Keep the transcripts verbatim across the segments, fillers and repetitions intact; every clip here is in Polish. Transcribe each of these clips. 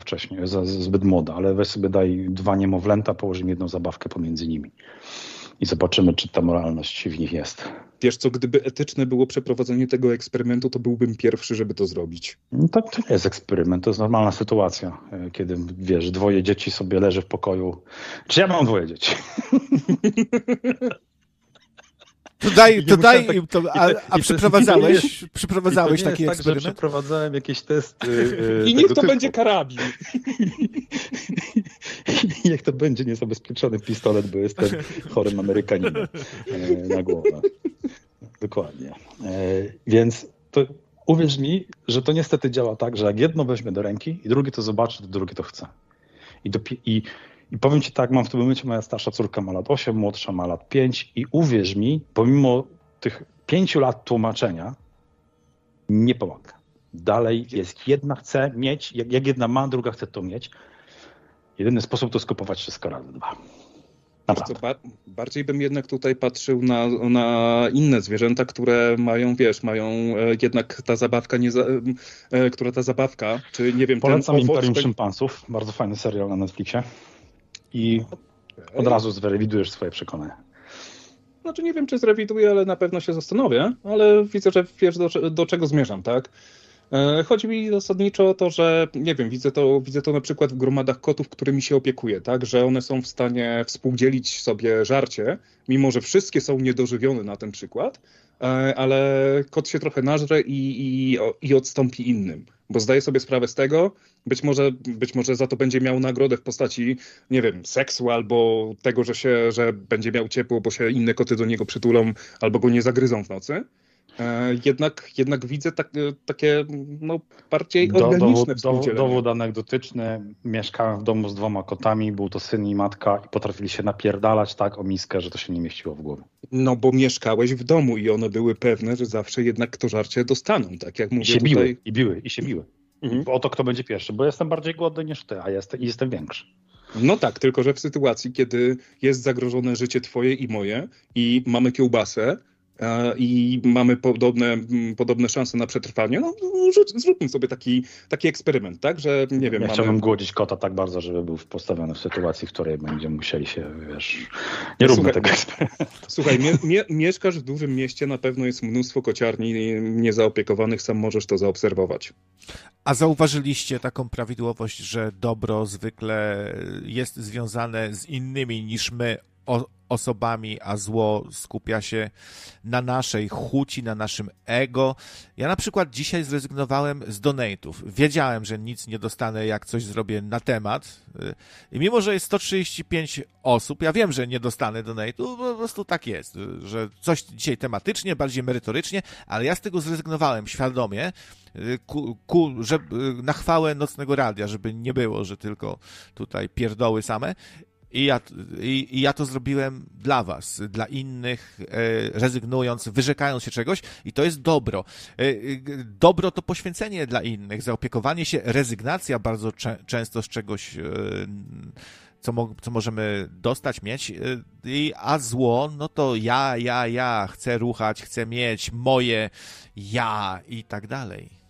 wcześnie, za, za zbyt młoda, ale weź sobie daj dwa niemowlęta, położymy jedną zabawkę pomiędzy nimi i zobaczymy, czy ta moralność w nich jest. Wiesz co, gdyby etyczne było przeprowadzenie tego eksperymentu, to byłbym pierwszy, żeby to zrobić. No to, to nie jest eksperyment, to jest normalna sytuacja, kiedy, wiesz, dwoje dzieci sobie leży w pokoju. Czy ja mam dwoje dzieci? To daj, to daj tak, im to, a, a, a przeprowadzałeś, jest, przeprowadzałeś taki tak, eksperyment? Że przeprowadzałem jakieś testy. Yy, I niech to typu. będzie karabin. I niech to będzie niezabezpieczony pistolet, bo jestem chorym Amerykaninem yy, na głowę. Dokładnie. Yy, więc to uwierz mi, że to niestety działa tak, że jak jedno weźmie do ręki i drugi to zobaczy, to drugi to chce. I, do, i I powiem ci tak, mam w tym momencie, moja starsza córka ma lat osiem, młodsza ma lat pięć i uwierz mi, pomimo tych pięciu lat tłumaczenia, nie pomaga. Dalej jest, jedna chce mieć, jak, jak jedna ma, druga chce to mieć. Jedyny sposób to skupować wszystko razy dwa. Co, ba- bardziej bym jednak tutaj patrzył na, na inne zwierzęta, które mają, wiesz, mają e, jednak ta zabawka, nie za, e, która ta zabawka, czy nie wiem... Polecam ten Imperium owoc, Szympansów, bardzo fajny serial na Netflixie i od razu zrewidujesz swoje przekonania. Znaczy nie wiem, czy zrewiduję, ale na pewno się zastanowię, ale widzę, że wiesz, do, do czego zmierzam, tak? Chodzi mi zasadniczo o to, że nie wiem, widzę to, widzę to na przykład w gromadach kotów, którymi się opiekuję, tak, że one są w stanie współdzielić sobie żarcie, mimo że wszystkie są niedożywione na ten przykład, ale kot się trochę nażre i, i, i odstąpi innym, bo zdaje sobie sprawę z tego, być może, być może za to będzie miał nagrodę w postaci, nie wiem, seksu albo tego, że, się, że będzie miał ciepło, bo się inne koty do niego przytulą albo go nie zagryzą w nocy. Jednak, jednak widzę tak, takie no, bardziej Do, organiczne dowód, dowód anegdotyczny. Mieszkałem w domu z dwoma kotami, był to syn i matka i potrafili się napierdalać tak o miskę, że to się nie mieściło w głowie. No bo mieszkałeś w domu i one były pewne, że zawsze jednak to żarcie dostaną, tak jak mówię. I się tutaj... biły, i biły, i się biły. Mhm. O to, kto będzie pierwszy, bo jestem bardziej głodny niż ty, a jestem, jestem większy. No tak, tylko że w sytuacji, kiedy jest zagrożone życie twoje i moje i mamy kiełbasę, i mamy podobne, podobne szanse na przetrwanie, no zróbmy sobie taki, taki eksperyment, tak, że nie wiem... Ja mamy... chciałbym głodzić kota tak bardzo, żeby był postawiony w sytuacji, w której będziemy musieli się, wiesz... Nie róbmy słuchaj, tego eksperymentu. Słuchaj, mie- mie- mieszkasz w dużym mieście, na pewno jest mnóstwo kociarni niezaopiekowanych, sam możesz to zaobserwować. A zauważyliście taką prawidłowość, że dobro zwykle jest związane z innymi niż my o- osobami, a zło skupia się na naszej chuci, na naszym ego. Ja na przykład dzisiaj zrezygnowałem z donate'ów. Wiedziałem, że nic nie dostanę, jak coś zrobię na temat. I mimo, że jest sto trzydzieści pięć osób, ja wiem, że nie dostanę donate'u, po prostu tak jest, że coś dzisiaj tematycznie, bardziej merytorycznie, ale ja z tego zrezygnowałem świadomie, ku, ku, że, na chwałę Nocnego Radia, żeby nie było, że tylko tutaj pierdoły same. I ja, i, I ja to zrobiłem dla was, dla innych, e, rezygnując, wyrzekając się czegoś i to jest dobro. E, dobro to poświęcenie dla innych, zaopiekowanie się, rezygnacja bardzo cze- często z czegoś, e, co, mo- co możemy dostać, mieć, e, i, a zło, no to ja, ja, ja, chcę ruchać, chcę mieć moje ja i tak dalej.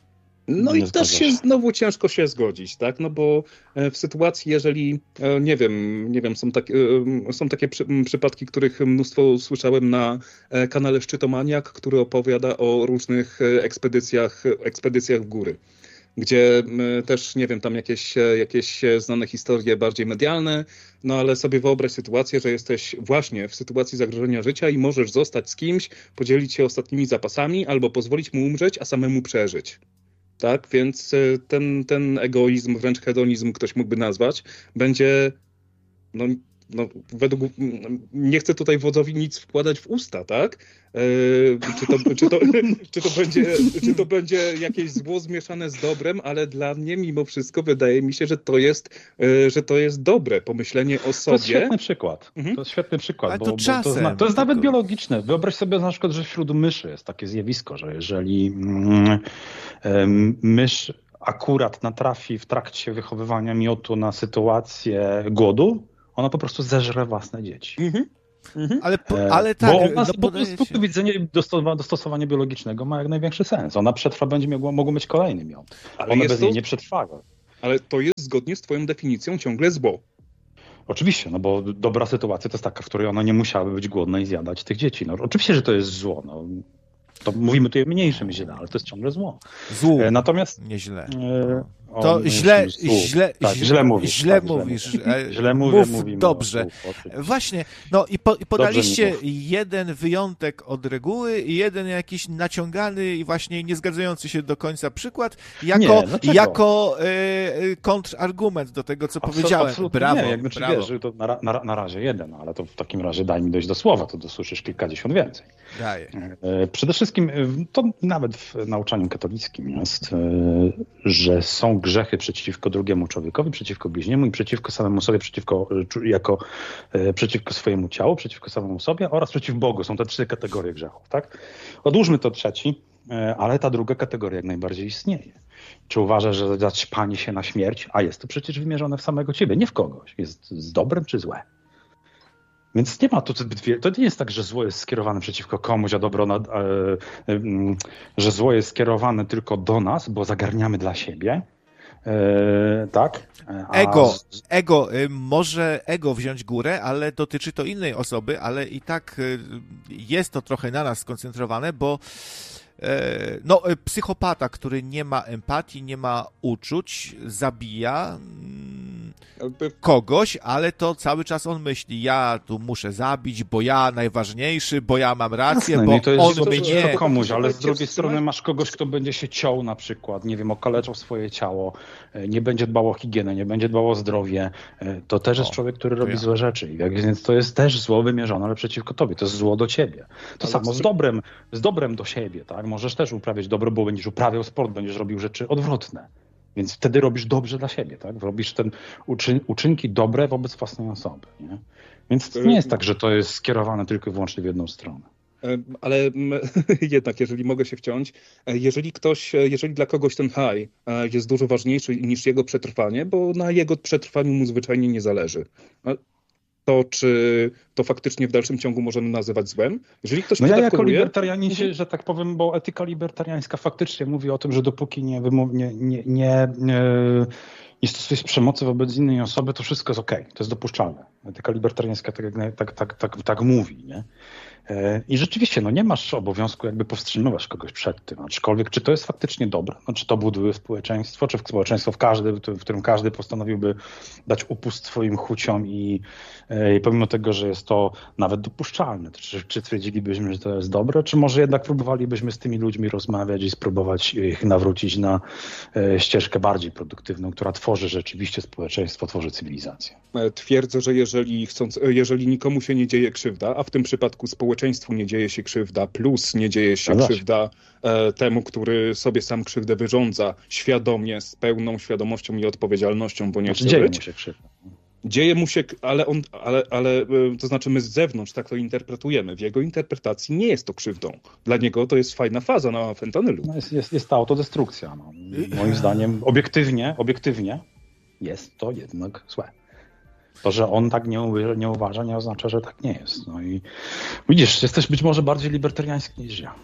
No i też się znowu ciężko się zgodzić, tak? No bo w sytuacji, jeżeli, nie wiem, nie wiem, są, tak, są takie przy, przypadki, których mnóstwo słyszałem na kanale Szczytomaniak, który opowiada o różnych ekspedycjach, ekspedycjach w góry, gdzie też, nie wiem, tam jakieś, jakieś znane historie bardziej medialne, no ale sobie wyobraź sytuację, że jesteś właśnie w sytuacji zagrożenia życia i możesz zostać z kimś, podzielić się ostatnimi zapasami albo pozwolić mu umrzeć, a samemu przeżyć. Tak, więc ten, ten egoizm, wręcz hedonizm, ktoś mógłby nazwać, będzie, no, no według, nie chcę tutaj wodzowi nic wkładać w usta, tak? Yy, czy, to, czy, to, czy, to będzie, czy to będzie jakieś zło zmieszane z dobrem, ale dla mnie mimo wszystko wydaje mi się, że to jest, yy, że to jest dobre pomyślenie o sobie. To jest świetny przykład. Mhm. To jest świetny przykład, ale bo, to, bo czasem, to, jest, to jest nawet tylko... biologiczne. Wyobraź sobie na przykład, że wśród myszy jest takie zjawisko, że jeżeli mm, mm, mysz akurat natrafi w trakcie wychowywania miotu na sytuację głodu, ona po prostu zeżre własne dzieci. Mhm. Mhm. Ale, po, ale tak, bo, ona, no, bo z punktu widzenia dostosowania biologicznego ma jak największy sens. Ona przetrwa, będzie mogła, mogła mieć kolejny miot. Ale one bez to... niej nie przetrwały. Ale to jest zgodnie z twoją definicją ciągle zło. Oczywiście, no bo dobra sytuacja to jest taka, w której ona nie musiałaby być głodna i zjadać tych dzieci. No, oczywiście, że to jest zło. No. To mówimy tutaj o mniejszym źle, ale to jest ciągle zło. Zło. E, natomiast... Nieźle. E, to on, źle, zło. źle, tak, źle, źle mówisz. Źle tak, mówisz. Źle, źle mówię, Mów mówimy dobrze. Zło, Właśnie, no i, po, i podaliście dobrze jeden wyjątek od reguły i jeden jakiś naciągany i właśnie nie zgadzający się do końca przykład jako, nie, jako y, kontrargument do tego, co Absol, powiedziałem. Absolutnie brawo, nie, jak znaczy, brawo. Wiesz, to na, na, na razie jeden, ale to w takim razie daj mi dojść do słowa, to dosłyszysz kilkadziesiąt więcej. Daję. Przede wszystkim to nawet w nauczaniu katolickim jest, że są grzechy przeciwko drugiemu człowiekowi, przeciwko bliźniemu i przeciwko samemu sobie, przeciwko, jako, przeciwko swojemu ciału, przeciwko samemu sobie oraz przeciw Bogu. Są te trzy kategorie grzechów, tak? Odłóżmy to trzeci, ale ta druga kategoria jak najbardziej istnieje. Czy uważasz, że zaćpanie się na śmierć, a jest to przecież wymierzone w samego ciebie, nie w kogoś, jest z dobrem czy złe? Więc nie ma to zbyt wiele. To nie jest tak, że zło jest skierowane przeciwko komuś, a dobro, na, e, e, że zło jest skierowane tylko do nas, bo zagarniamy dla siebie. E, tak? A ego, ego, może ego wziąć górę, ale dotyczy to innej osoby, ale i tak jest to trochę na nas skoncentrowane, bo no, psychopata, który nie ma empatii, nie ma uczuć, zabija kogoś, ale to cały czas on myśli, ja tu muszę zabić, bo ja najważniejszy, bo ja mam rację, Jasne, bo no to jest on mnie... To komuś, ale z drugiej strony masz kogoś, kto będzie się ciął na przykład, nie wiem, okaleczał swoje ciało, nie będzie dbał o higienę, nie będzie dbał o zdrowie. To też jest o, człowiek, który robi ja. złe rzeczy. Więc to jest też zło wymierzone, ale przeciwko tobie. To jest zło do ciebie. To ale samo z dobrem, z dobrem do siebie, tak? Możesz też uprawiać dobro, bo będziesz uprawiał sport, będziesz robił rzeczy odwrotne. Więc wtedy robisz dobrze dla siebie, tak? Robisz ten uczyn, uczynki dobre wobec własnej osoby, nie? Więc to nie jest tak, że to jest skierowane tylko i wyłącznie w jedną stronę. Ale jednak, jeżeli mogę się wciąć, jeżeli ktoś, jeżeli dla kogoś ten high jest dużo ważniejszy niż jego przetrwanie, bo na jego przetrwaniu mu zwyczajnie nie zależy, to czy to faktycznie w dalszym ciągu możemy nazywać złem? Jeżeli ktoś no ja jako libertarianin się, że tak powiem, bo etyka libertariańska faktycznie mówi o tym, że dopóki nie, nie, nie, nie, nie stosujesz przemocy wobec innej osoby, to wszystko jest okej, okay, to jest dopuszczalne. Etyka libertariańska tak, tak, tak, tak, tak mówi, nie? I rzeczywiście, no nie masz obowiązku jakby powstrzymywać kogoś przed tym, aczkolwiek czy to jest faktycznie dobre, no, czy to buduje społeczeństwo, czy społeczeństwo w, każdy, w którym każdy postanowiłby dać upust swoim chuciom i, i pomimo tego, że jest to nawet dopuszczalne, czy, czy twierdzilibyśmy, że to jest dobre, czy może jednak próbowalibyśmy z tymi ludźmi rozmawiać i spróbować ich nawrócić na e, ścieżkę bardziej produktywną, która tworzy rzeczywiście społeczeństwo, tworzy cywilizację. Twierdzę, że jeżeli, chcąc, jeżeli nikomu się nie dzieje krzywda, a w tym przypadku społeczeństwu Społeczeństwu nie dzieje się krzywda, plus nie dzieje się no krzywda e, temu, który sobie sam krzywdę wyrządza, świadomie, z pełną świadomością i odpowiedzialnością, bo nie znaczy, chce dzieje być. mu się krzywda. Dzieje mu się, ale on, ale, ale to znaczy my z zewnątrz tak to interpretujemy. W jego interpretacji nie jest to krzywdą. Dla niego to jest fajna faza na fentanylu. No jest, jest, jest ta autodestrukcja. No. Moim zdaniem obiektywnie, obiektywnie jest to jednak złe. To, że on tak nie, nie uważa, nie oznacza, że tak nie jest. No i widzisz, jesteś być może bardziej libertariański niż ja.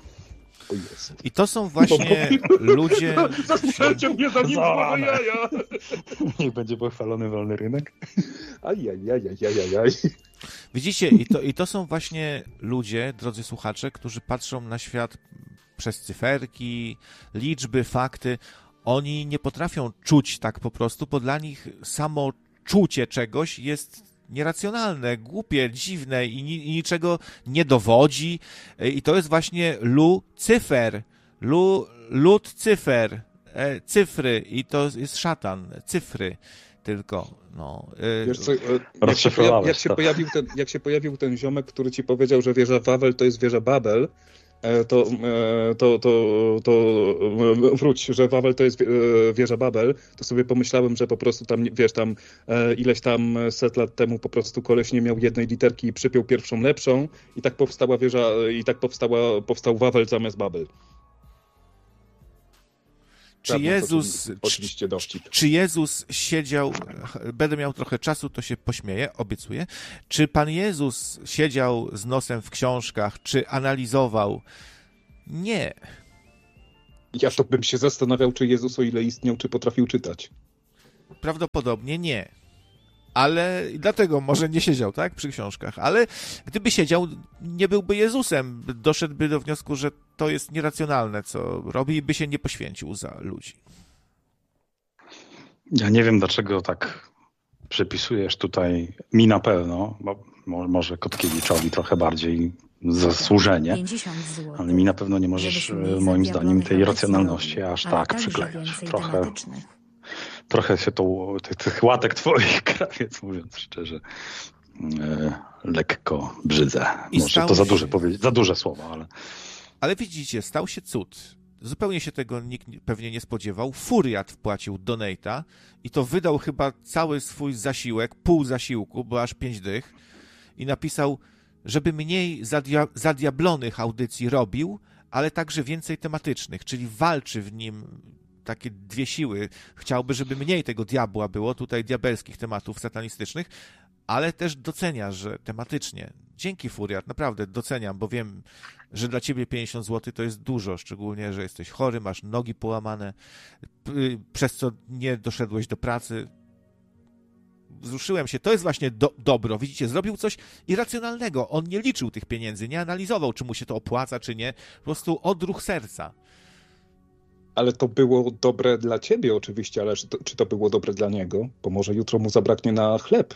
I to są właśnie ludzie... Zastrzelcie mnie za nim moje jaja! Niech będzie pochwalony wolny rynek. Ajajajajajajaj. Widzicie, i to, i to są właśnie ludzie, drodzy słuchacze, którzy patrzą na świat przez cyferki, liczby, fakty. Oni nie potrafią czuć tak po prostu, bo dla nich samo czucie czegoś jest nieracjonalne, głupie, dziwne i, ni- i niczego nie dowodzi. I to jest właśnie Lucyfer. Lu, Lucyfer. E, cyfry. I to jest szatan. Cyfry tylko. No. E, Wiesz co, jak, się pojawi, jak, się pojawił ten, jak się pojawił ten ziomek, który ci powiedział, że wieża Wawel to jest wieża Babel, To, to, to, to wróć, że Wawel to jest wieża Babel, to sobie pomyślałem, że po prostu tam, wiesz, tam ileś tam set lat temu po prostu koleś nie miał jednej literki i przypiął pierwszą lepszą i tak powstała wieża, i tak powstała, powstał Wawel zamiast Babel. Czy Jezus, oczywiście dowcip. Czy Jezus siedział, będę miał trochę czasu, to się pośmieję, obiecuję. Czy Pan Jezus siedział z nosem w książkach, czy analizował? Nie. Ja to bym się zastanawiał, czy Jezus, o ile istniał, czy potrafił czytać. prawdopodobnie nie. Ale dlatego może nie siedział, tak, przy książkach. Ale gdyby siedział, nie byłby Jezusem. Doszedłby do wniosku, że to jest nieracjonalne, co robi i by się nie poświęcił za ludzi. Ja nie wiem, dlaczego tak przypisujesz tutaj mi na pewno, bo może Kotkiewiczowi trochę bardziej zasłużenie, ale mi na pewno nie możesz moim zdaniem tej racjonalności aż tak przyklejać. Trochę, trochę się to, tych, tych łatek twoich, krawiec, mówiąc szczerze, e, lekko brzydzę. Może to za duże powiedzieć, za duże słowa, ale... Ale widzicie, stał się cud. Zupełnie się tego nikt pewnie nie spodziewał. Furiat wpłacił donate'a i to wydał chyba cały swój zasiłek, pół zasiłku, bo aż pięć dych, i napisał, żeby mniej zadia- zadiablonych audycji robił, ale także więcej tematycznych, czyli walczy w nim takie dwie siły. Chciałby, żeby mniej tego diabła było, tutaj diabelskich tematów satanistycznych, ale też docenia, że tematycznie. Dzięki, Furiat, naprawdę doceniam, bo wiem, że dla ciebie pięćdziesiąt złotych to jest dużo, szczególnie, że jesteś chory, masz nogi połamane, przez co nie doszedłeś do pracy. Wzruszyłem się, to jest właśnie do, dobro. Widzicie, zrobił coś irracjonalnego. On nie liczył tych pieniędzy, nie analizował, czy mu się to opłaca, czy nie. Po prostu odruch serca. Ale to było dobre dla ciebie oczywiście, ale czy to, czy to było dobre dla niego? Bo może jutro mu zabraknie na chleb.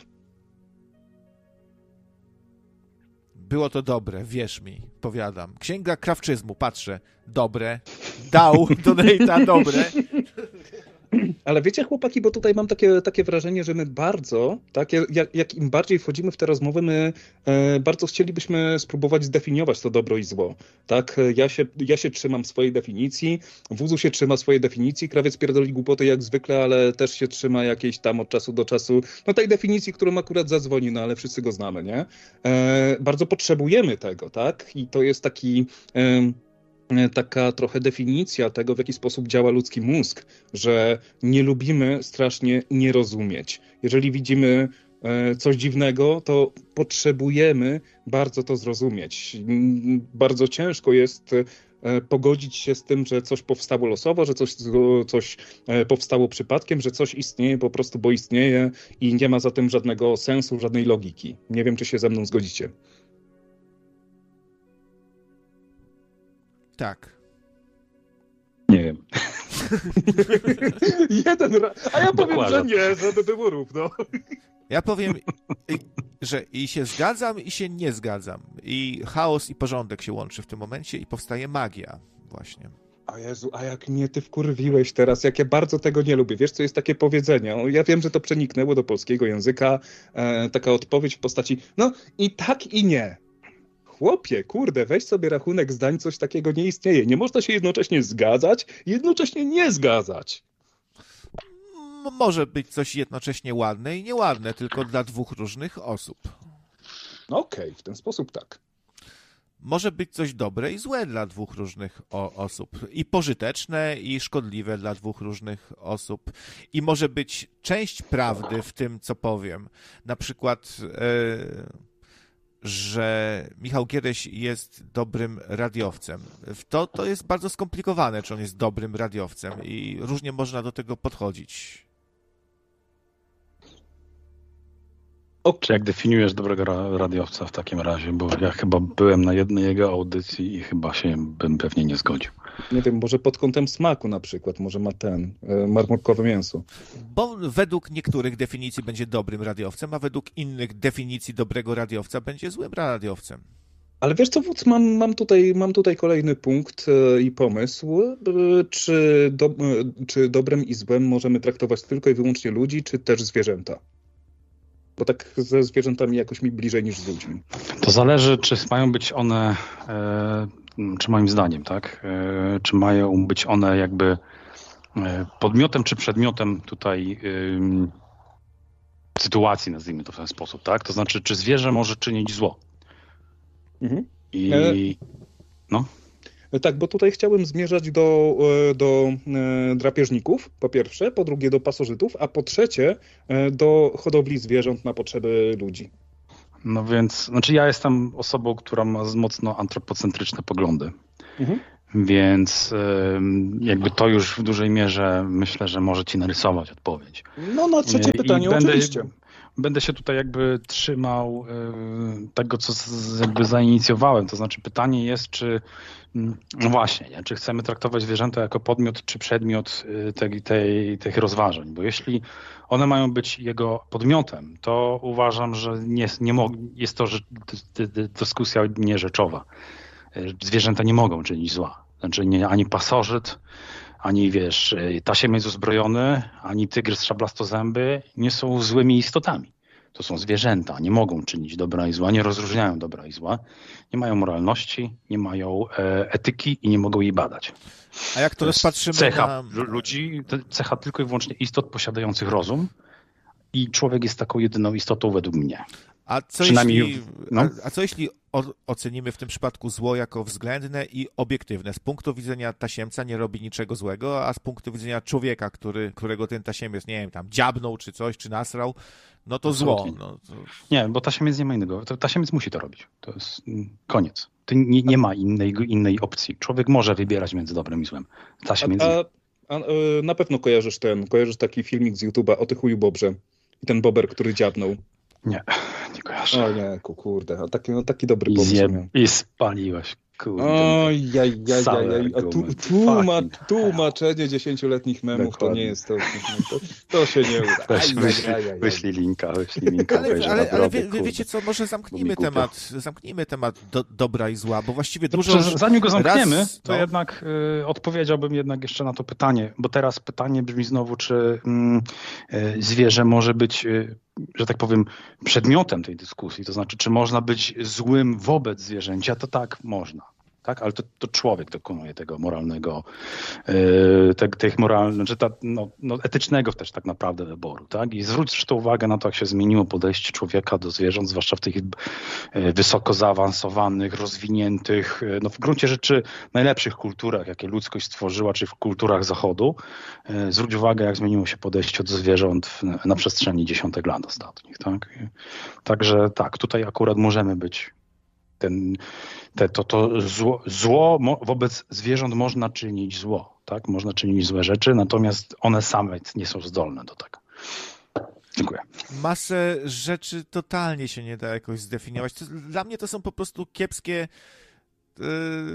Było to dobre, wierz mi, powiadam. Księga krawczyzmu, patrzę, dobre. Dał donate'a, dobre. Ale wiecie, chłopaki, bo tutaj mam takie, takie wrażenie, że my bardzo, tak, jak, jak im bardziej wchodzimy w te rozmowy, my e, bardzo chcielibyśmy spróbować zdefiniować to dobro i zło. Tak, ja się, ja się trzymam swojej definicji, Wuzu się trzyma swojej definicji, krawiec pierdoli głupoty jak zwykle, ale też się trzyma jakiejś tam od czasu do czasu, no tej definicji, którą akurat zadzwoni, no ale wszyscy go znamy, nie? E, bardzo potrzebujemy tego, tak? I to jest taki... E, taka trochę definicja tego, w jaki sposób działa ludzki mózg, że nie lubimy strasznie nie rozumieć. Jeżeli widzimy coś dziwnego, to potrzebujemy bardzo to zrozumieć. Bardzo ciężko jest pogodzić się z tym, że coś powstało losowo, że coś, coś powstało przypadkiem, że coś istnieje po prostu, bo istnieje i nie ma za tym żadnego sensu, żadnej logiki. Nie wiem, czy się ze mną zgodzicie. Tak. Nie wiem. Jeden raz. A ja powiem, że nie, żeby było równo. Ja powiem, że i się zgadzam, i się nie zgadzam. I chaos i porządek się łączy w tym momencie i powstaje magia właśnie. O Jezu, a jak mnie ty wkurwiłeś teraz, jak ja bardzo tego nie lubię. Wiesz, co jest takie powiedzenie? Ja wiem, że to przeniknęło do polskiego języka. E, taka odpowiedź w postaci, no i tak i nie. Chłopie, kurde, weź sobie rachunek zdań, coś takiego nie istnieje. Nie można się jednocześnie zgadzać i jednocześnie nie zgadzać. M- może być coś jednocześnie ładne i nieładne, tylko dla dwóch różnych osób. Okej, okay, w ten sposób tak. Może być coś dobre i złe dla dwóch różnych o- osób. I pożyteczne, i szkodliwe dla dwóch różnych osób. I może być część prawdy w tym, co powiem. Na przykład... Yy... że Michał Giereś jest dobrym radiowcem. To, to jest bardzo skomplikowane, czy on jest dobrym radiowcem i różnie można do tego podchodzić. O, czy jak definiujesz dobrego ra- radiowca w takim razie? Bo ja chyba byłem na jednej jego audycji i chyba się bym pewnie nie zgodził. Nie wiem, może pod kątem smaku na przykład, może ma ten e, marmurkowe mięso. Bo według niektórych definicji będzie dobrym radiowcem, a według innych definicji dobrego radiowca będzie złym radiowcem. Ale wiesz co, Wódz, mam, mam, tutaj, mam tutaj kolejny punkt e, i pomysł. E, czy, do, e, czy dobrem i złem możemy traktować tylko i wyłącznie ludzi, czy też zwierzęta? Bo tak ze zwierzętami jakoś mi bliżej niż z ludźmi. To zależy, czy mają być one, e, czy moim zdaniem, tak? E, czy mają być one jakby e, podmiotem czy przedmiotem tutaj e, sytuacji, nazwijmy to w ten sposób, tak? To znaczy, czy zwierzę może czynić zło? Mhm. I no. Tak, bo tutaj chciałem zmierzać do, do drapieżników, po pierwsze, po drugie do pasożytów, a po trzecie do hodowli zwierząt na potrzeby ludzi. No więc, znaczy ja jestem osobą, która ma mocno antropocentryczne poglądy. Mhm. Więc jakby to już w dużej mierze myślę, że może ci narysować odpowiedź. No na trzecie pytanie będę, oczywiście. Będę się tutaj jakby trzymał tego, co z, jakby zainicjowałem. To znaczy pytanie jest, czy no właśnie, nie? Czy chcemy traktować zwierzęta jako podmiot, czy przedmiot tej, tej, tych rozważań. Bo jeśli one mają być jego podmiotem, to uważam, że nie, nie mo- jest to że, dyskusja nierzeczowa. Zwierzęta nie mogą czynić zła. Znaczy nie, ani pasożyt, ani wiesz, tasiemiec uzbrojony, ani tygrys szablastozęby nie są złymi istotami. To są zwierzęta, nie mogą czynić dobra i zła, nie rozróżniają dobra i zła, nie mają moralności, nie mają e, etyki i nie mogą jej badać. A jak to, to rozpatrzymy cecha na... ludzi, cecha tylko i wyłącznie istot posiadających rozum i człowiek jest taką jedyną istotą według mnie. A co, jeśli, no? a, a co jeśli o, ocenimy w tym przypadku zło jako względne i obiektywne? Z punktu widzenia tasiemca nie robi niczego złego, a z punktu widzenia człowieka, który, którego ten tasiemiec, nie wiem, tam dziabnął czy coś, czy nasrał, no to Absolutnie. zło. No, to... Nie, bo tasiemiec nie ma innego. Tasiemiec musi to robić. To jest koniec. To nie, nie ma innej, innej opcji. Człowiek może wybierać między dobrem i złem. Tasiemiec a, nie. A, a, na pewno kojarzysz ten, kojarzysz taki filmik z YouTube'a o tych chuju bobrze. I ten bober, który dziabnął. Nie, nie kojarzę. O nie, kurde, a taki, no, taki dobry I, zje, miał. I spaliłeś, kurde. Oj, jaj, jaj, jaj, a tu, tłuma, tłumaczenie dziesięcioletnich memów Dokładnie. To nie jest to, to, to się nie uda. Weź, wyślij, wyślij linka, wyślij linka. Ale, ale, ale, ale wie, wiecie co, może zamknijmy temat, zamknijmy temat do, dobra i zła, bo właściwie dużo... Dobrze, zanim go zamkniemy, raz, to no. jednak y, odpowiedziałbym jednak jeszcze na to pytanie, bo teraz pytanie brzmi znowu, czy y, y, zwierzę może być... Y, że tak powiem, przedmiotem tej dyskusji, to znaczy, czy można być złym wobec zwierzęcia, to tak, można. Tak? Ale to, to człowiek dokonuje tego moralnego, yy, te, tych moralnych, czy ta, no, no, etycznego też tak naprawdę wyboru. Tak? I zwróć zresztą uwagę na to, jak się zmieniło podejście człowieka do zwierząt, zwłaszcza w tych yy, wysoko zaawansowanych, rozwiniętych, yy, no w gruncie rzeczy najlepszych kulturach, jakie ludzkość stworzyła, czy w kulturach Zachodu. Yy, zwróć uwagę, jak zmieniło się podejście do zwierząt w, na przestrzeni dziesiątek lat ostatnich. Tak? Yy, także tak, tutaj akurat możemy być ten, te, to, to zło, zło mo, wobec zwierząt można czynić zło, tak? Można czynić złe rzeczy, natomiast one same nie są zdolne do tego. Dziękuję. Masę rzeczy totalnie się nie da jakoś zdefiniować. To, dla mnie to są po prostu kiepskie yy,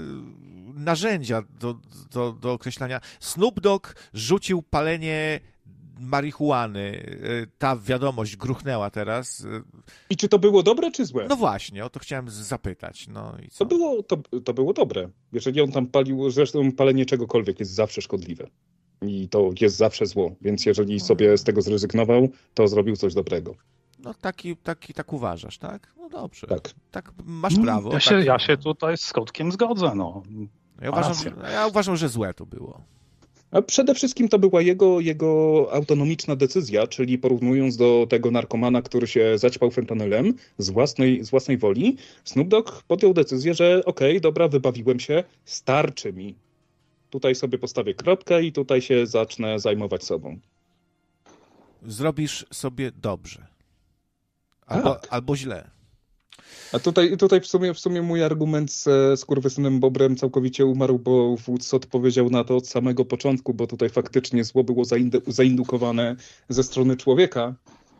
narzędzia do, do, do określania. Snoop Dogg rzucił palenie marihuany. Ta wiadomość gruchnęła teraz. I czy to było dobre, czy złe? No właśnie, o to chciałem zapytać. No i co? To było, to, to było dobre. Jeżeli on tam palił, zresztą palenie czegokolwiek jest zawsze szkodliwe. I to jest zawsze zło. Więc jeżeli sobie z tego zrezygnował, to zrobił coś dobrego. No taki, taki tak uważasz, tak? No dobrze. Tak. Tak masz prawo. Ja się, tak. ja się tutaj z Kołtkiem zgodzę. No. Ja uważam, ja uważam, że złe to było. A przede wszystkim to była jego, jego autonomiczna decyzja, czyli porównując do tego narkomana, który się zaćpał fentanylem z własnej, z własnej woli, Snoop Dogg podjął decyzję, że okej, okay, dobra, wybawiłem się, starczy mi. Tutaj sobie postawię kropkę i tutaj się zacznę zajmować sobą. Zrobisz sobie dobrze. Albo, tak. albo źle. A tutaj, tutaj w, sumie, w sumie mój argument z skurwysynem Bobrem całkowicie umarł, bo Woods odpowiedział na to od samego początku, bo tutaj faktycznie zło było zaindukowane ze strony człowieka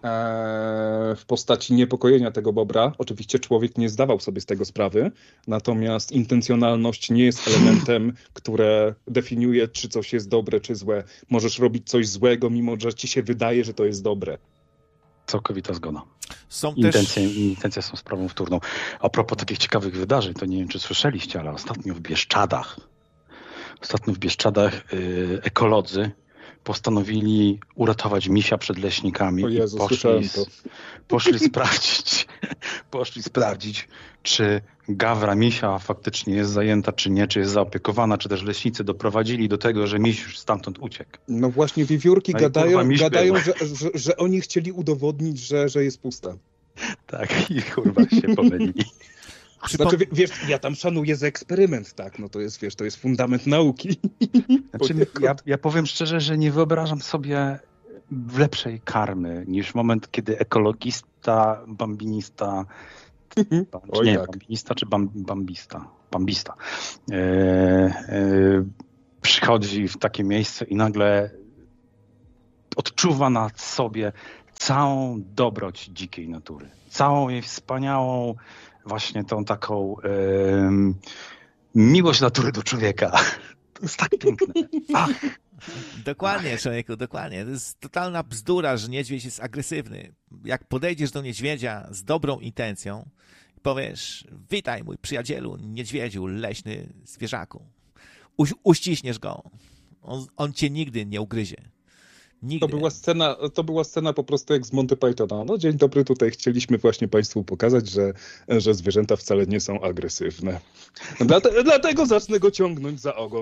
e, w postaci niepokojenia tego Bobra. Oczywiście człowiek nie zdawał sobie z tego sprawy, natomiast intencjonalność nie jest elementem, które definiuje, czy coś jest dobre, czy złe. Możesz robić coś złego, mimo że ci się wydaje, że to jest dobre. Całkowita zgoda. Są Intencje, też... intencje są sprawą wtórną. A propos takich ciekawych wydarzeń, to nie wiem, czy słyszeliście, ale ostatnio w Bieszczadach, ostatnio w Bieszczadach yy, ekolodzy postanowili uratować misia przed leśnikami. O Jezu, i poszli, słyszałem to. Poszli sprawdzić, poszli sprawdzić, czy gawra misia faktycznie jest zajęta, czy nie, czy jest zaopiekowana, czy też leśnicy doprowadzili do tego, że miś już stamtąd uciekł. No właśnie, wiewiórki no gadają, kurwa, gadają że, że, że oni chcieli udowodnić, że, że jest pusta. Tak, i kurwa się pomylili. Znaczy, wiesz, ja tam szanuję za eksperyment, tak, no to jest, wiesz, to jest fundament nauki. Znaczy, ja, ja powiem szczerze, że nie wyobrażam sobie w lepszej karmy niż moment, kiedy ekologista, bambinista, Oj, nie, tak. bambinista czy bam, bambista? Pambista, e, e, przychodzi w takie miejsce i nagle odczuwa na sobie całą dobroć dzikiej natury. Całą jej wspaniałą właśnie tą taką e, miłość natury do człowieka. To jest tak piękne. Ach. Dokładnie, człowieku, dokładnie. To jest totalna bzdura, że niedźwiedź jest agresywny. Jak podejdziesz do niedźwiedzia z dobrą intencją, powiesz: witaj mój przyjacielu, niedźwiedziu, leśny zwierzaku. U- uściśniesz go. On, on cię nigdy nie ugryzie. Nigdy. To była scena, to była scena po prostu jak z Monty Pythona. No dzień dobry, tutaj chcieliśmy właśnie Państwu pokazać, że, że zwierzęta wcale nie są agresywne. Dlate, dlatego zacznę go ciągnąć za ogon.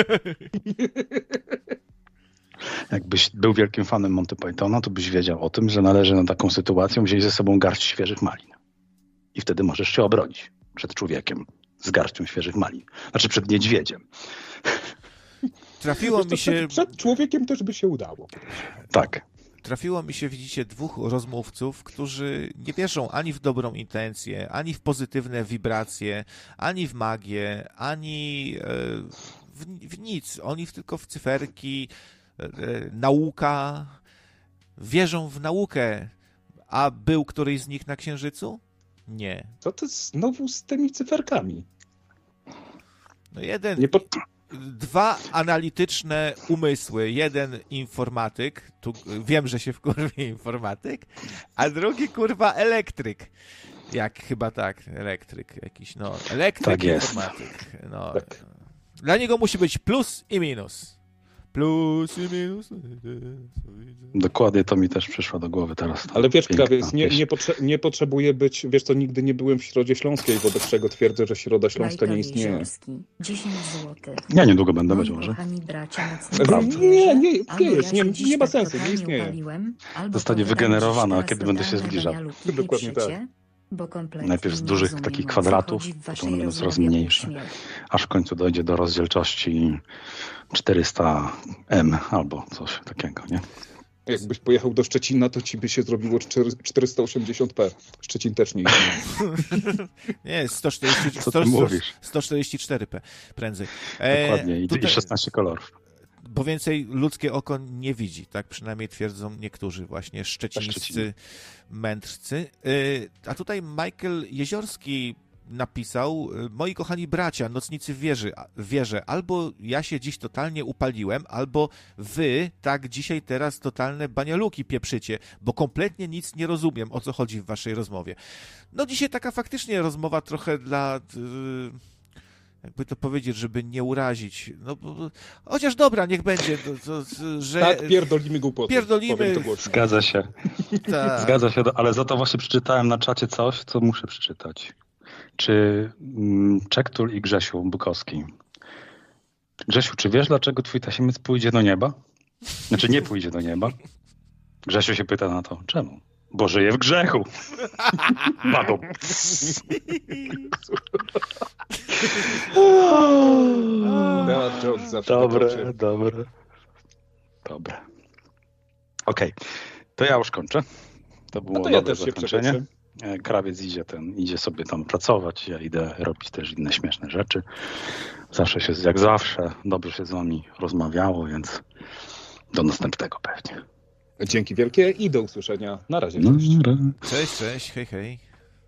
Jakbyś był wielkim fanem Monty Pythona, to byś wiedział o tym, że należy na taką sytuację wziąć ze sobą garść świeżych malin. I wtedy możesz się obronić przed człowiekiem z garścią świeżych malin. Znaczy przed niedźwiedziem. Trafiło mi się... Przed człowiekiem też by się udało. Tak. Trafiło mi się, widzicie, dwóch rozmówców, którzy nie wierzą ani w dobrą intencję, ani w pozytywne wibracje, ani w magię, ani w, w nic. Oni tylko w cyferki, nauka. Wierzą w naukę. A był któryś z nich na Księżycu? Nie. Co to znowu z tymi cyferkami? No jeden... Nie po... Dwa analityczne umysły. Jeden informatyk, tu wiem, że się wkurwie informatyk, a drugi kurwa elektryk. Jak chyba tak, elektryk jakiś, no. Elektryk, tak jest. informatyk. No. Tak. Dla niego musi być plus i minus. Plus i minus. Dokładnie to mi też przyszło do głowy teraz. Ale wiesz, krawiec, nie, nie, potrze- nie potrzebuję być, wiesz co, nigdy nie byłem w Środzie Śląskiej, wobec czego twierdzę, że Środa Śląska nie istnieje. dziesięć złotych. Ja niedługo będę, być może. Nie, nie, nie jest, nie, nie ma sensu, nie istnieje. Zostanie wygenerowana, kiedy będę się zbliżał. Dokładnie tak. Najpierw z dużych takich kwadratów, potem będą coraz mniejsze, aż w końcu dojdzie do rozdzielczości czterysta em albo coś takiego, nie? Jakbyś pojechał do Szczecina, to ci by się zrobiło czterysta osiemdziesiąt p. Szczecin też nie istnieje. Nie, sto czterdzieści, Co ty mówisz? sto czterdzieści cztery p prędzej. Dokładnie, i, tutaj, i szesnaście kolorów. Bo więcej ludzkie oko nie widzi, tak przynajmniej twierdzą niektórzy właśnie szczecińscy mędrcy. A tutaj Michael Jeziorski napisał: moi kochani bracia, nocnicy w wieży, wieże, albo ja się dziś totalnie upaliłem, albo wy tak dzisiaj teraz totalne banialuki pieprzycie, bo kompletnie nic nie rozumiem, o co chodzi w waszej rozmowie. No dzisiaj taka faktycznie rozmowa trochę dla... Yy, jakby to powiedzieć, żeby nie urazić. No, bo, chociaż dobra, niech będzie. To, to, że tak, pierdolimy głupoty. Pierdolimy. Zgadza się. Tak. Zgadza się, ale za to właśnie przeczytałem na czacie coś, co muszę przeczytać. Czy mm, Czektul i Grzesiu Bukowski. Grzesiu, czy wiesz, dlaczego twój tasiemiec pójdzie do nieba? Znaczy nie pójdzie do nieba. Grzesiu się pyta na to, czemu? Bo żyje w grzechu. Bado. Dobre, dobre. Dobre. Okej, okay. To ja już kończę. To było no to ja dobre też się zakończenie. Krawiec idzie, ten, idzie sobie tam pracować, ja idę robić też inne śmieszne rzeczy. Zawsze się, jak zawsze, dobrze się z wami rozmawiało, więc do następnego pewnie. Dzięki wielkie i do usłyszenia. Na razie. No, cześć. Cześć, cześć, hej, hej.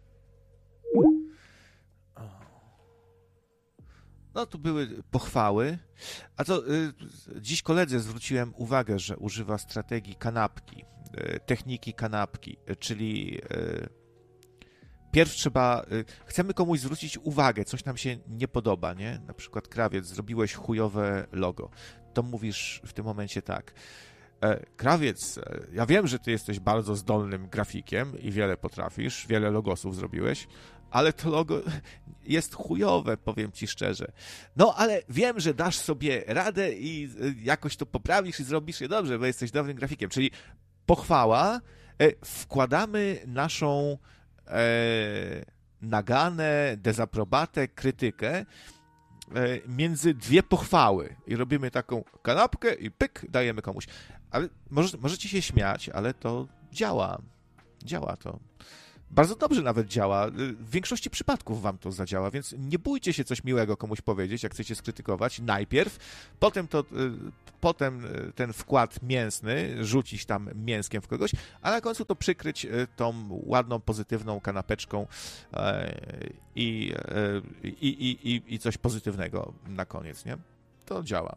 No, tu były pochwały. A to y, dziś koledze zwróciłem uwagę, że używa strategii kanapki, y, techniki kanapki, y, czyli y, pierw trzeba, y, chcemy komuś zwrócić uwagę, coś nam się nie podoba, nie? Na przykład krawiec, zrobiłeś chujowe logo. To mówisz w tym momencie tak. E, krawiec, e, ja wiem, że ty jesteś bardzo zdolnym grafikiem i wiele potrafisz, wiele logosów zrobiłeś, ale to logo jest chujowe, powiem ci szczerze. No, ale wiem, że dasz sobie radę i jakoś to poprawisz i zrobisz je dobrze, bo jesteś dobrym grafikiem. Czyli pochwała, e, wkładamy naszą e, naganę, dezaprobatę, krytykę e, między dwie pochwały i robimy taką kanapkę i pyk, dajemy komuś. Ale może, możecie się śmiać, ale to działa. Działa to. Bardzo dobrze nawet działa. W większości przypadków wam to zadziała, więc nie bójcie się coś miłego komuś powiedzieć, jak chcecie skrytykować. Najpierw, potem, to, potem ten wkład mięsny, rzucić tam mięskiem w kogoś, a na końcu to przykryć tą ładną, pozytywną kanapeczką i, i, i, i, i coś pozytywnego na koniec, nie? To działa.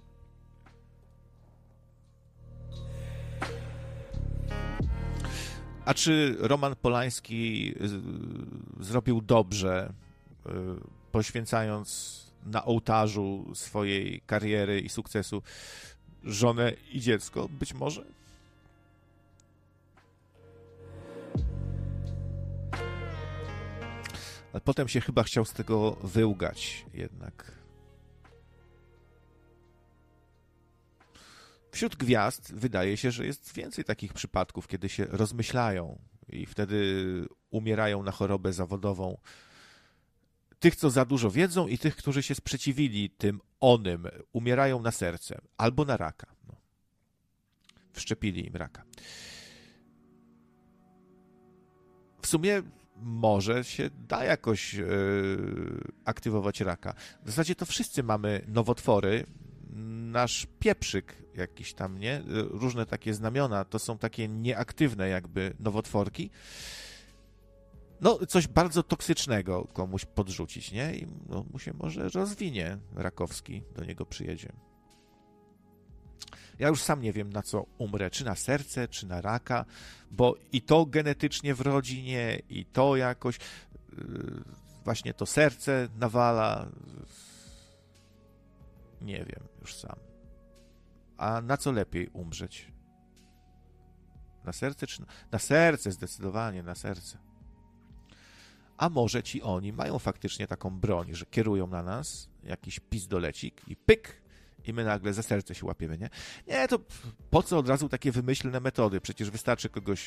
A czy Roman Polański zrobił dobrze, poświęcając na ołtarzu swojej kariery i sukcesu żonę i dziecko? Być może. Ale potem się chyba chciał z tego wyłgać jednak. Wśród gwiazd wydaje się, że jest więcej takich przypadków, kiedy się rozmyślają i wtedy umierają na chorobę zawodową. Tych, co za dużo wiedzą i tych, którzy się sprzeciwili tym onym, umierają na serce albo na raka. No. Wszczepili im raka. W sumie może się da jakoś yy, aktywować raka. W zasadzie to wszyscy mamy nowotwory. Nasz pieprzyk jakiś tam, nie? Różne takie znamiona, to są takie nieaktywne jakby nowotworki. No, coś bardzo toksycznego komuś podrzucić, nie? I no, mu się może rozwinie rakowski, do niego przyjedzie. Ja już sam nie wiem, na co umrę, czy na serce, czy na raka, bo i to genetycznie w rodzinie, i to jakoś yy, właśnie to serce nawala. Nie wiem już sam. A na co lepiej umrzeć? Na serce czy na... Na serce, zdecydowanie, na serce. A może ci oni mają faktycznie taką broń, że kierują na nas jakiś pizdolecik i pyk, i my nagle za serce się łapiemy, nie? Nie, to po co od razu takie wymyślne metody? Przecież wystarczy kogoś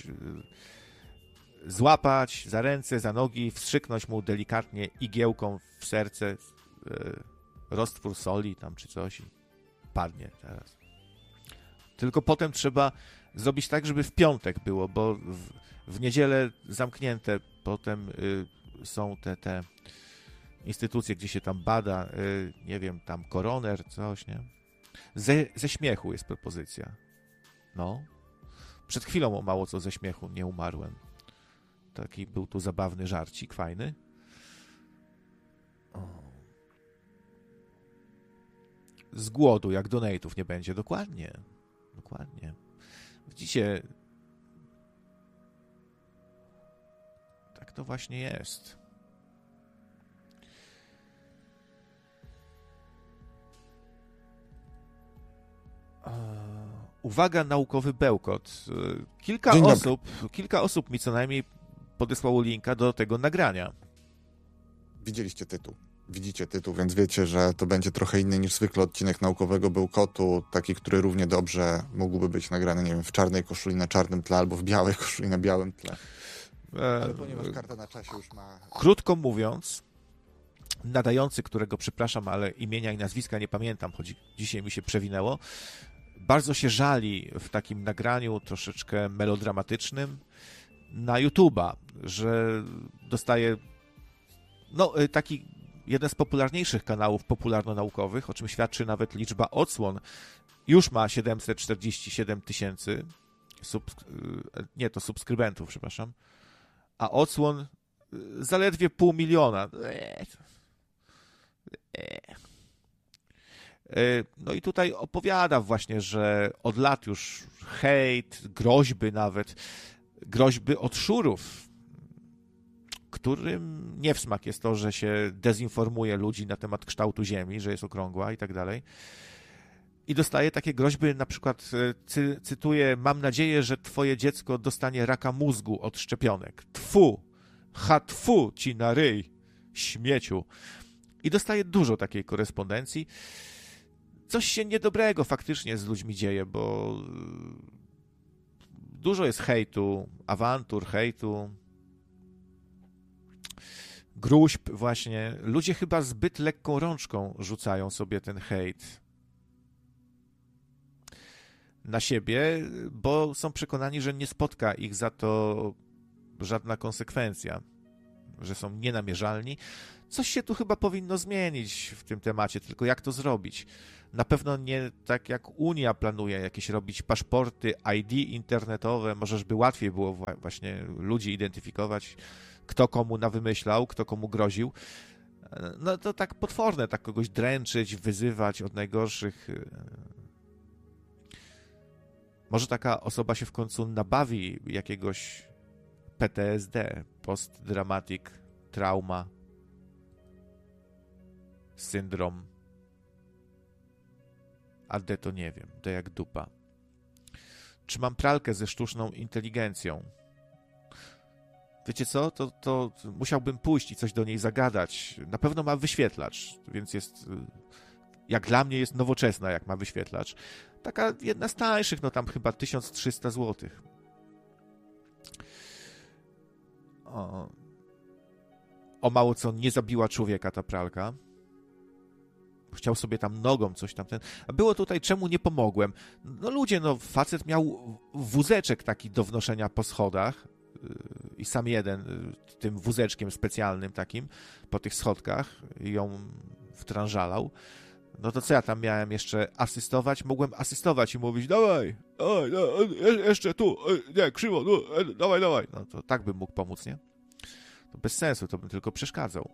złapać za ręce, za nogi, wstrzyknąć mu delikatnie igiełką w serce, roztwór soli tam czy coś i padnie teraz. Tylko potem trzeba zrobić tak, żeby w piątek było, bo w, w niedzielę zamknięte potem y, są te, te instytucje, gdzie się tam bada, y, nie wiem, tam koroner, coś, nie? Ze, ze śmiechu jest propozycja. No. Przed chwilą o mało co ze śmiechu nie umarłem. Taki był tu zabawny żarcik, fajny. O. Z głodu, jak donate'ów nie będzie. Dokładnie. Dokładnie. Widzicie, tak to właśnie jest. Uwaga, naukowy bełkot. Kilka osób, kilka osób mi co najmniej podesłało linka do tego nagrania. Widzieliście tytuł. Widzicie tytuł, więc wiecie, że to będzie trochę inny niż zwykle odcinek naukowego bełkotu, taki, który równie dobrze mógłby być nagrany, nie wiem, w czarnej koszuli na czarnym tle albo w białej koszuli na białym tle. Ale ponieważ karta na czasie już ma... Krótko mówiąc, nadający, którego przepraszam, ale imienia i nazwiska nie pamiętam, choć dzisiaj mi się przewinęło, bardzo się żali w takim nagraniu troszeczkę melodramatycznym na YouTube'a, że dostaje no taki jeden z popularniejszych kanałów popularno-naukowych, o czym świadczy nawet liczba odsłon, już ma siedemset czterdzieści siedem tysięcy, sub, nie, to subskrybentów, przepraszam, a odsłon zaledwie pół miliona. No i tutaj opowiada właśnie, że od lat już hejt, groźby nawet, groźby od szurów, którym nie w smak jest to, że się dezinformuje ludzi na temat kształtu Ziemi, że jest okrągła i tak dalej. I dostaje takie groźby, na przykład cy, cytuję, mam nadzieję, że twoje dziecko dostanie raka mózgu od szczepionek. Tfu, ha tfu ci na ryj, śmieciu. I dostaje dużo takiej korespondencji. Coś się niedobrego faktycznie z ludźmi dzieje, bo dużo jest hejtu, awantur, hejtu, gruźb właśnie. Ludzie chyba zbyt lekką rączką rzucają sobie ten hejt na siebie, bo są przekonani, że nie spotka ich za to żadna konsekwencja, że są nienamierzalni. Coś się tu chyba powinno zmienić w tym temacie, tylko jak to zrobić? Na pewno nie tak jak Unia planuje jakieś robić paszporty I D internetowe, może żeby łatwiej było właśnie ludzi identyfikować, kto komu nawymyślał, kto komu groził. No to tak potworne, tak kogoś dręczyć, wyzywać od najgorszych. Może taka osoba się w końcu nabawi jakiegoś P T S D, post-dramatic trauma, syndrom. A D to nie wiem, D jak dupa. Czy mam pralkę ze sztuczną inteligencją? Wiecie co? To, to musiałbym pójść i coś do niej zagadać. Na pewno ma wyświetlacz, więc jest, jak dla mnie jest nowoczesna, jak ma wyświetlacz. Taka jedna z tańszych, no tam chyba tysiąc trzysta złotych. O, o mało co nie zabiła człowieka ta pralka. Chciał sobie tam nogą coś tam ten. A było tutaj, czemu nie pomogłem? No ludzie, no facet miał wózeczek taki do wnoszenia po schodach i sam jeden tym wózeczkiem specjalnym takim po tych schodkach ją wtrążalał. No to co ja tam miałem jeszcze asystować? Mogłem asystować i mówić, dawaj, dawaj, dawaj jeszcze tu, nie, krzywo, no, dawaj, dawaj. No to tak bym mógł pomóc, nie? To bez sensu, to bym tylko przeszkadzał.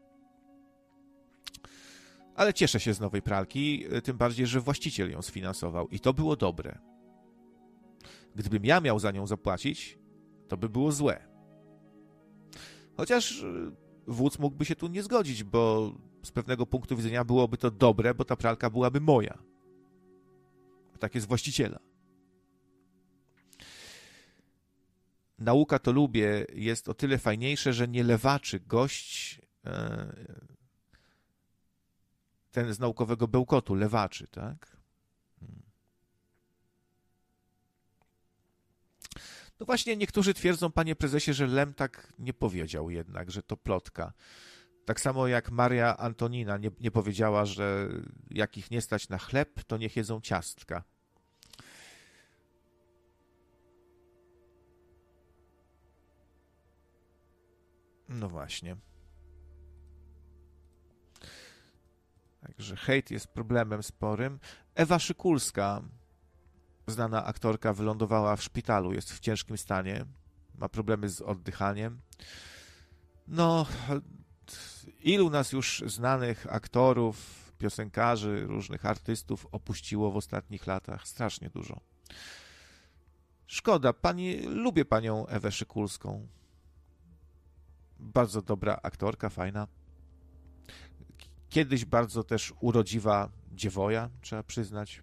Ale cieszę się z nowej pralki, tym bardziej, że właściciel ją sfinansował i to było dobre. Gdybym ja miał za nią zapłacić, to by było złe. Chociaż wódz mógłby się tu nie zgodzić, bo z pewnego punktu widzenia byłoby to dobre, bo ta pralka byłaby moja. Tak jest właściciela. Nauka to lubię jest o tyle fajniejsze, że nie lewaczy gość ten z naukowego bełkotu, lewaczy, tak? No właśnie niektórzy twierdzą, panie prezesie, że Lem tak nie powiedział jednak, że to plotka. Tak samo jak Maria Antonina nie, nie powiedziała, że jak ich nie stać na chleb, to niech jedzą ciastka. No właśnie. Także hejt jest problemem sporym. Ewa Szykulska, znana aktorka, wylądowała w szpitalu, jest w ciężkim stanie, ma problemy z oddychaniem. No, ilu nas już znanych aktorów, piosenkarzy, różnych artystów opuściło w ostatnich latach? Strasznie dużo. Szkoda, pani, lubię panią Ewę Szykulską. Bardzo dobra aktorka, fajna. Kiedyś bardzo też urodziwa dziewoja, trzeba przyznać.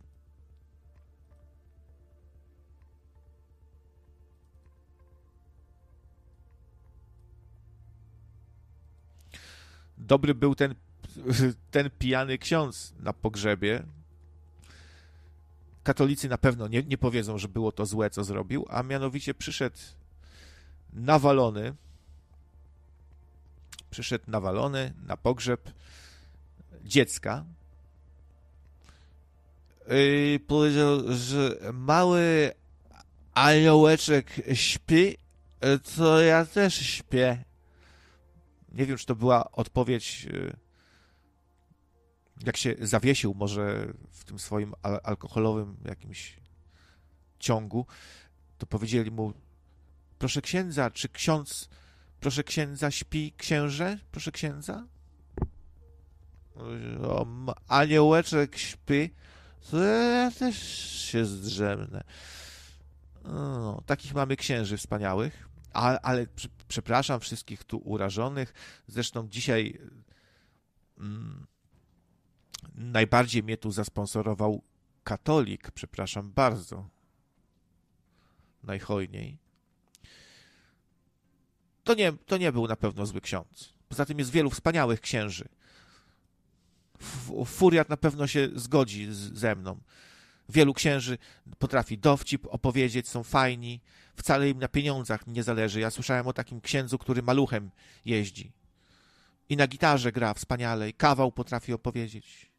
Dobry był ten, ten pijany ksiądz na pogrzebie. Katolicy na pewno nie, nie powiedzą, że było to złe, co zrobił, a mianowicie przyszedł nawalony, przyszedł nawalony na pogrzeb dziecka. Yy, powiedział, że mały aniołeczek śpi, to ja też śpię. Nie wiem, czy to była odpowiedź, jak się zawiesił może w tym swoim al- alkoholowym jakimś ciągu, to powiedzieli mu, proszę księdza, czy ksiądz, proszę księdza, śpi księże? Proszę księdza? O, aniołeczek śpi, to ja też się zdrzemnę. No, takich mamy księży wspaniałych. Ale, ale przepraszam wszystkich tu urażonych. Zresztą dzisiaj mm, najbardziej mnie tu zasponsorował katolik. Przepraszam bardzo. Najhojniej. To nie, to nie był na pewno zły ksiądz. Poza tym jest wielu wspaniałych księży. Furiat na pewno się zgodzi z, ze mną. Wielu księży potrafi dowcip opowiedzieć, są fajni. Wcale im na pieniądzach nie zależy. Ja słyszałem o takim księdzu, który maluchem jeździ. I na gitarze gra wspaniale. I kawał potrafi opowiedzieć.